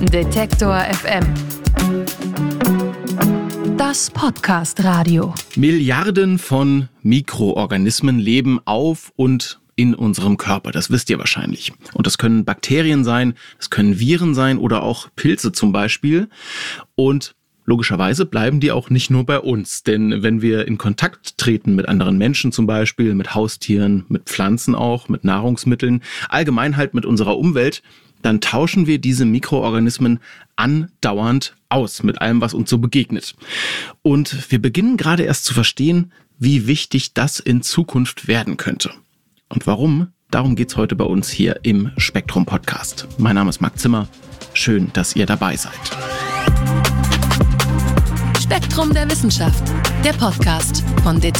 Detektor FM. Das Podcast-Radio. Milliarden von Mikroorganismen leben auf und in unserem Körper. Das wisst ihr wahrscheinlich. Und das können Bakterien sein, das können Viren sein oder auch Pilze zum Beispiel. Und logischerweise bleiben die auch nicht nur bei uns. Denn wenn wir in Kontakt treten mit anderen Menschen zum Beispiel, mit Haustieren, mit Pflanzen auch, mit Nahrungsmitteln, allgemein halt mit unserer Umwelt, dann tauschen wir diese Mikroorganismen andauernd aus mit allem, was uns so begegnet. Und wir beginnen gerade erst zu verstehen, wie wichtig das in Zukunft werden könnte. Und warum? Darum geht's heute bei uns hier im Spektrum Podcast. Mein Name ist Marc Zimmer. Schön, dass ihr dabei seid. Spektrum der Wissenschaft, der Podcast von Detektor